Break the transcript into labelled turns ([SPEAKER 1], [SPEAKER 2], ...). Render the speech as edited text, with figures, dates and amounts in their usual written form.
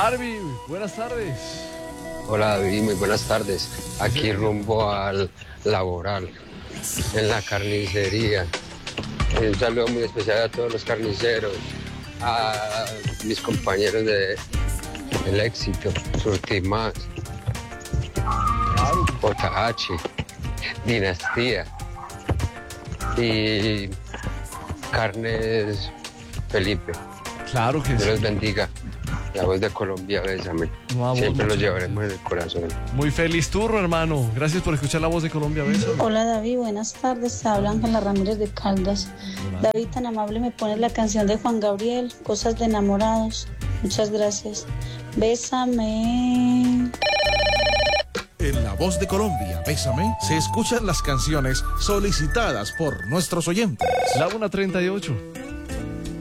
[SPEAKER 1] Harvey, buenas tardes.
[SPEAKER 2] Hola David, muy buenas tardes. Aquí rumbo al laboral, en la carnicería. Un saludo muy especial a todos los carniceros, a mis compañeros de El Éxito, Surtimax, JH, Dinastía y Carnes Felipe.
[SPEAKER 1] Claro que
[SPEAKER 2] Dios
[SPEAKER 1] sí.
[SPEAKER 2] los bendiga. La voz de Colombia, bésame.
[SPEAKER 1] No,
[SPEAKER 2] Siempre lo
[SPEAKER 1] muchas
[SPEAKER 2] llevaremos en el corazón.
[SPEAKER 1] Muy feliz turno, hermano. Gracias por escuchar La Voz de Colombia. Besos.
[SPEAKER 3] Hola David, buenas tardes. Habla Ángela Ramírez de Caldas. David, tan amable, me pones la canción de Juan Gabriel, Cosas de Enamorados. Muchas gracias. Bésame.
[SPEAKER 4] En La Voz de Colombia, Bésame, se escuchan las canciones solicitadas por nuestros oyentes.
[SPEAKER 1] La 1:38.